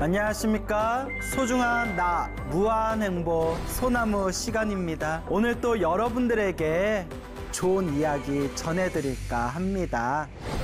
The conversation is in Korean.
안녕하십니까. 소중한 나 무한행복 소나무 시간입니다. 오늘 또 여러분들에게 좋은 이야기 전해드릴까 합니다.